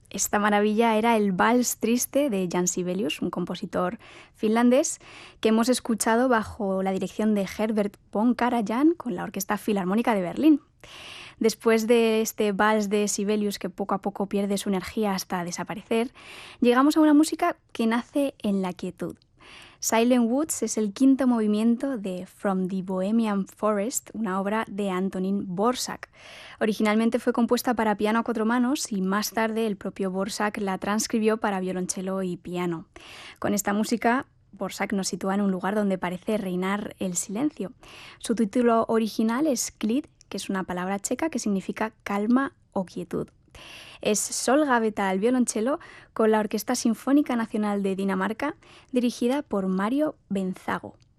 Esta maravilla era el Vals Triste de Jan Sibelius, un compositor finlandés que hemos escuchado bajo la dirección de Herbert von Karajan con la Orquesta Filarmónica de Berlín. Después de este vals de Sibelius que poco a poco pierde su energía hasta desaparecer, llegamos a una música que nace en la quietud. Silent Woods es el quinto movimiento de From the Bohemian Forest, una obra de Antonín Dvořák. Originalmente fue compuesta para piano a cuatro manos y más tarde el propio Dvořák la transcribió para violonchelo y piano. Con esta música, Dvořák nos sitúa en un lugar donde parece reinar el silencio. Su título original es Klid, que es una palabra checa que significa calma o quietud. Es Sol Gaveta al violonchelo con la Orquesta Sinfónica Nacional de Dinamarca, dirigida por Mario Benzago.